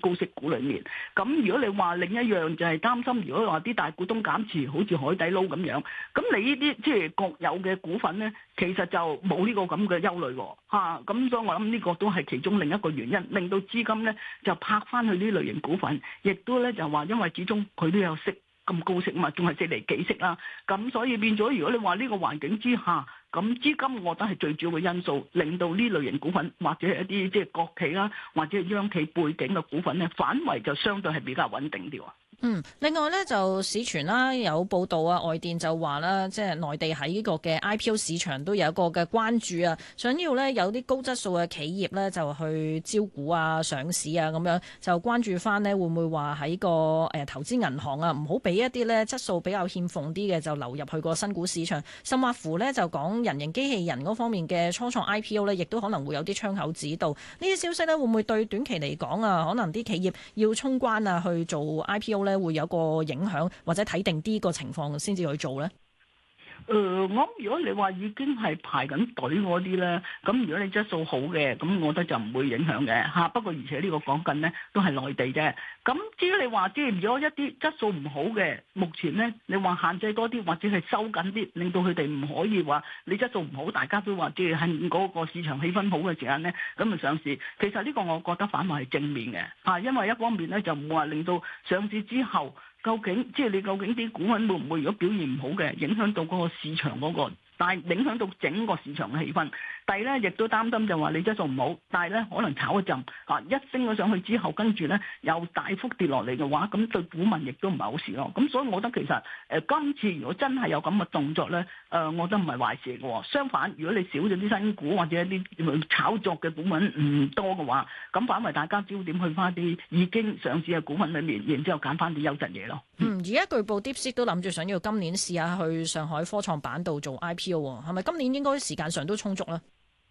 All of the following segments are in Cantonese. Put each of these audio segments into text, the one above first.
高息股裏面。咁如果你話另一樣就係擔心，如果話啲大股東減持，好似海底撈咁樣，咁你呢啲即係國有嘅股份咧，其實就冇呢個咁嘅憂慮喎嚇。咁所以我諗呢個都係其中另一個原因，令到資金咧就拍翻去呢類型股份，亦都咧就話因為始終佢都有息。咁高息嘛，仲係4厘幾息啦，咁所以變咗，如果你話呢個環境之下，咁資金我覺得係最主要嘅因素，令到呢類型股份或者係一啲即係國企啦，或者係央企背景嘅股份咧，反為就相對係比較穩定啲喎。 另外咧就市傳啦，有報道啊，外電就話啦，即係內地喺呢個嘅 IPO 市場都有一個嘅關注啊，想要咧有啲高質素嘅企業咧就去招股啊、上市啊咁樣，就關注翻呢會唔會話喺個投資銀行啊，唔好俾一啲咧質素比較欠奉啲嘅就流入去個新股市場，甚或乎呢就講人形機器人嗰方面嘅初創 IPO 呢，亦都可能會有啲窗口指導。呢啲消息呢會唔會對短期嚟講啊，可能啲企業要衝關啊去做 IPO 呢會有個影響，或者睇定啲個情況先至去做呢？ 我諗如果你話已經係排緊隊嗰啲咧，咁如果你質素好嘅，咁我覺得就唔會影響嘅嚇。不過而且呢個講緊呢都係內地啫。咁至於你話即係如果一啲質素唔好嘅，目前呢你話限制多啲或者係收緊啲，令到佢哋唔可以話你質素唔好，大家都話即係喺嗰個市場氣氛好嘅時間呢，咁啊上市。其實呢個我覺得反為係正面嘅嚇，因為一方面呢就唔會話令到上市之後。究竟即係你究竟啲股份會唔會如果表現唔好嘅，影響到嗰個市場嗰個，但係影響到整個市場嘅氣氛。第二咧，亦都擔心就話你質素唔好，但係咧可能炒一陣一升咗上去之後，跟住咧又大幅跌落嚟嘅話，咁對股民亦都唔係好事咯。咁所以我覺得其實今次如果真係有咁嘅動作咧，我覺得唔係壞事嘅。相反，如果你少咗啲新股或者一啲炒作嘅股份唔多嘅話，咁反為大家焦點去翻啲已經上市嘅股份裏面，然之後揀翻啲優質嘢咯。 而家據報 DeepSeek 都諗住想要今年試下去上海科創板度做 IPO 喎，係咪今年應該時間上都充足咧？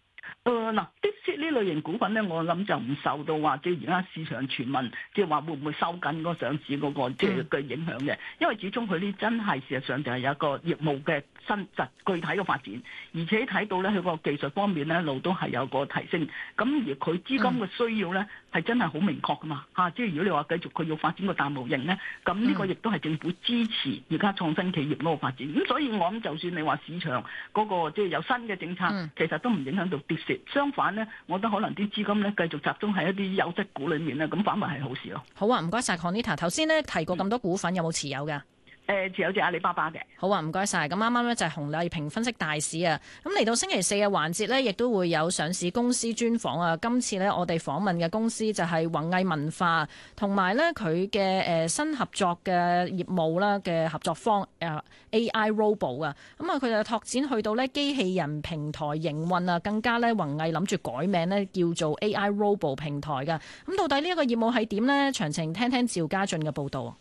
DeepSeek呢類型股份咧，我諗就唔受到話即係而家市場傳聞，即係話會唔會收緊嗰個上市嗰個即係嘅影響嘅，因為始終佢呢真係事實上就係有一個業務嘅新實具體嘅發展，而且睇到咧佢個技術方面咧一路都係有個提升，咁而佢資金嘅需要咧係真係好明確噶嘛嚇，即係如果你話繼續佢要發展個大模型咧，咁呢個亦都係政府支持而家創新企業嗰個發展，咁所以我諗就算你話市場嗰個即係有新嘅政策，其實都唔影響到DeepSeek。相反咧，我覺得可能啲資金咧繼續集中喺一啲優質股裏面咧，咁反為係好事咯。 好啊，唔該晒 Conita。頭先咧提過咁多股份，有冇持有㗎？ 持有隻阿里巴巴嘅。 好啊，唔該晒。咁啱啱咧就係熊麗萍分析大市啊。咁嚟到星期四嘅環節呢，亦都會有上市公司專訪啊。今次呢，我哋訪問嘅公司就係宏毅文化，同埋呢佢嘅新合作嘅業務啦嘅合作方AI Robo 啊。咁啊，佢就拓展去到呢機器人平台營運啊，更加呢宏毅諗住改名呢叫做 AI Robo 平台㗎。咁到底呢一個業務係點呢？詳情聽聽趙家俊嘅報導。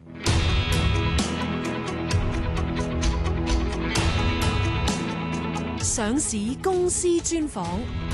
上市公司專訪。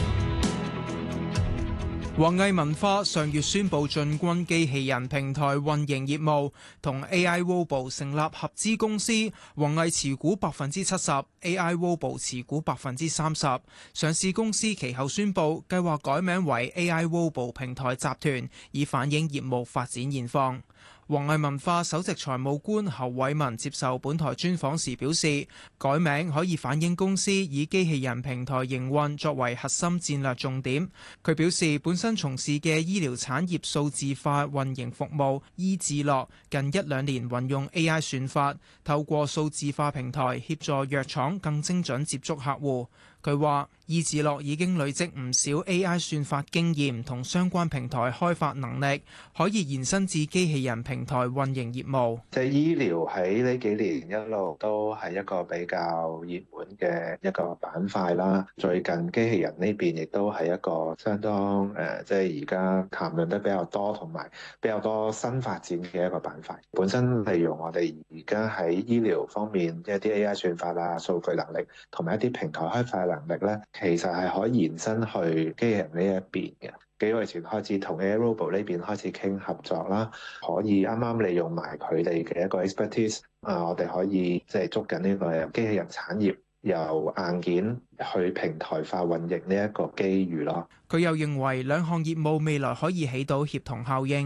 宏毅文化上月宣布進軍機器人平台運營業務，同 AI Robo 成立合資公司，宏毅持股70%，AI Robo 持股30%。上市公司其後宣布計劃改名為 AI Robo 平台集團，以反映業務發展現況。宏毅文化首席財務官侯偉文接受本台專訪時表示，改名可以反映公司以機器人平台營運作為核心戰略重點。佢表示，本身從事嘅醫療產業數字化運營服務醫智樂近1-2年運用 AI 算法，透過數字化平台協助藥廠更精準接觸客戶。佢話醫智樂已經累積唔少 AI 算法經驗同相關平台開發能力，可以延伸至機器人平台運營業務。 即係醫療喺呢幾年一路都係一個比較熱門嘅一個板塊啦。最近機器人呢邊亦都係一個相當即係而家談論得比較多同埋比較多新發展嘅一個板塊。本身例如我哋而家喺醫療方面一啲 AI 算法啊、數據能力同埋一啲平台開發能力咧，其實係可以延伸去機器人呢一邊嘅。幾個月前開始同 AI Robo 呢邊開始傾合作啦，可以啱啱利用埋佢哋嘅一個 expertise，我哋可以即係捉緊呢個機器人產業由硬件去平台化運營呢一個機遇咯。 佢又認為兩項業務未來可以起到協同效應。